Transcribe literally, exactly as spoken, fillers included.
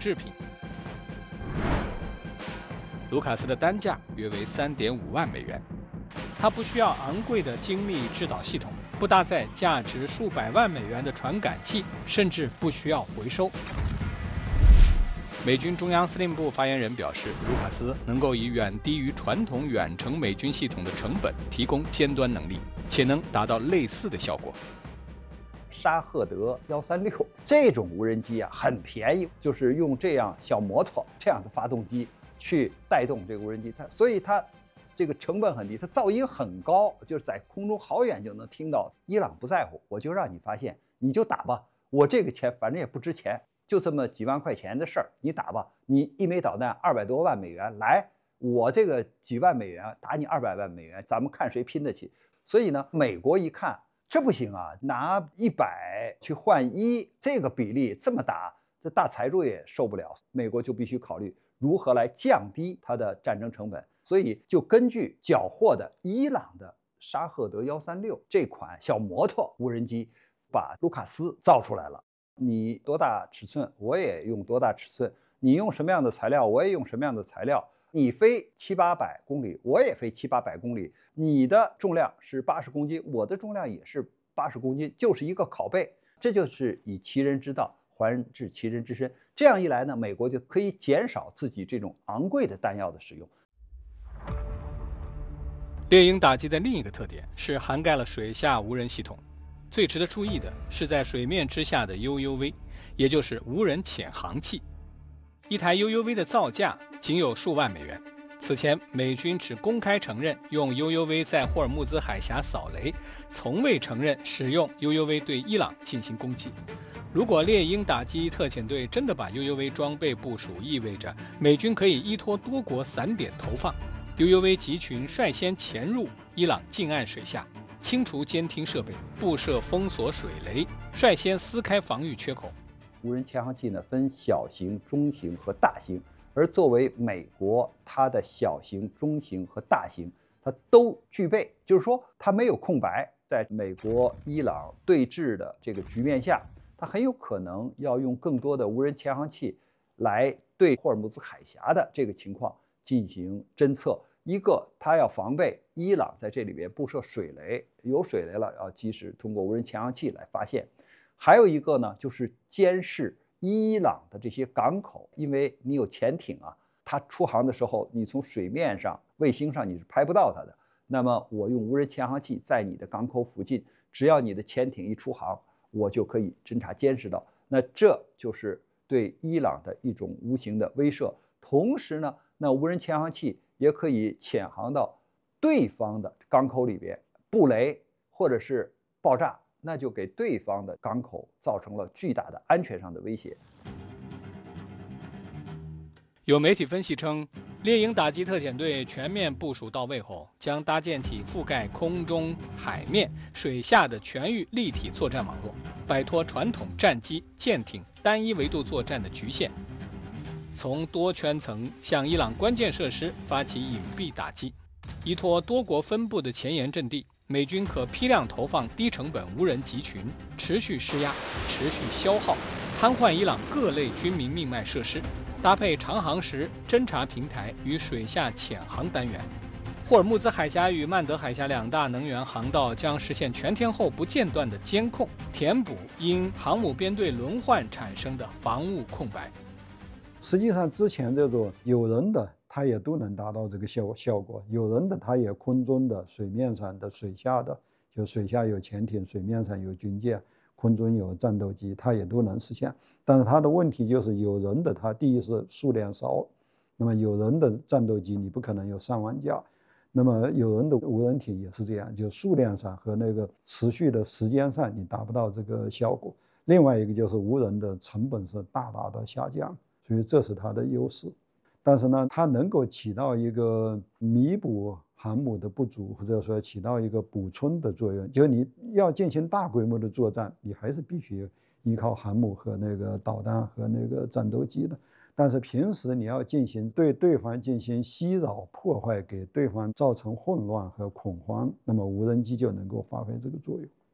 制品。卢卡斯的单价约为 三点五万美元，它不需要昂贵的精密制导系统，不搭载价值数百万美元的传感器，甚至不需要回收。美军中央司令部发言人表示，卢卡斯能够以远低于传统远程美军系统的成本提供尖端能力，且能达到类似的效果。 沙赫德一三六这种无人机啊，很便宜，就是用这样小摩托这样的发动机去带动这个无人机，它所以它这个成本很低，它噪音很高，就是在空中好远就能听到。伊朗不在乎，我就让你发现，你就打吧，我这个钱反正也不值钱。就这么几万块钱的事儿，你打吧，你一枚导弹二百多万美元，来，我这个几万美元打你二百万美元，咱们看谁拼得起。所以呢，美国一看这不行啊，拿一百去换一，这个比例这么大，这大财主也受不了。美国就必须考虑如何来降低它的战争成本，所以就根据缴获的伊朗的沙赫德一三六这款小摩托无人机，把卢卡斯造出来了。你多大尺寸，我也用多大尺寸；你用什么样的材料，我也用什么样的材料。你飞七八百公里，我也飞七八百公里。你的重量是八十公斤，我的重量也是八十公斤，就是一个拷贝。这就是以其人之道还治其人之身。这样一来呢，美国就可以减少自己这种昂贵的弹药的使用。 猎鹰打击的另一个特点是涵盖了水下无人系统。最值得注意的是在水面之下的 U U V， 也就是无人潜航器。一台 U U V 的造价仅有数万美元。此前，美军只公开承认用 U U V 在霍尔木兹海峡扫雷，从未承认使用 U U V 对伊朗进行攻击。如果猎鹰打击特遣队真的把 U U V 装备部署，意味着美军可以依托多国散点投放 U U V 集群，率先潜入伊朗近岸水下，清除监听设备，布设封锁水雷，率先撕开防御缺口。 无人潜航器呢，分小型、中型和大型，而作为美国，它的小型、中型和大型，它都具备，就是说它没有空白。在美国、伊朗对峙的这个局面下，它很有可能要用更多的无人潜航器来对霍尔木兹海峡的这个情况进行侦测。一个，它要防备伊朗在这里边布设水雷，有水雷了，要及时通过无人潜航器来发现。还有一个呢，就是监视伊朗的这些港口，因为你有潜艇啊，它出航的时候，你从水面上、卫星上你是拍不到它的。那么我用无人潜航器在你的港口附近，只要你的潜艇一出航，我就可以侦察监视到。那这就是对伊朗的一种无形的威慑。同时呢，那无人潜航器也可以潜航到对方的港口里边布雷或者是爆炸，那就给对方的港口造成了巨大的安全上的威胁。 有媒体分析称，猎鹰打击特遣队全面部署到位后，将搭建起覆盖空中、海面、水下的全域立体作战网络，摆脱传统战机、舰艇单一维度作战的局限，从多圈层向伊朗关键设施发起隐蔽打击。依托多国分布的前沿阵地，美军可批量投放低成本无人集群，持续施压、持续消耗，瘫痪伊朗各类军民命脉设施，搭配长航时侦察平台与水下潜航单元。霍尔木兹海峡与曼德海峡两大能源航道将实现全天候不间断的监控，填补因航母编队轮换产生的防务空白。 实际上，之前这种有人的，它也都能达到这个效效果。有人的，它也空中的、水面上的、水下的，就水下有潜艇，水面上有军舰，空中有战斗机，它也都能实现。但是它的问题就是有人的，它第一是数量少，那么有人的战斗机你不可能有上万架，那么有人的无人艇也是这样，就数量上和那个持续的时间上你达不到这个效果。另外一个就是无人的成本是大大的下降，所以这是它的优势。但是呢，它能够起到一个弥补航母的不足，或者说起到一个补充的作用。就是你要进行大规模的作战，你还是必须依靠航母和那个导弹和那个战斗机的。但是平时你要进行对对方进行袭扰、破坏，给对方造成混乱和恐慌，那么无人机就能够发挥这个作用。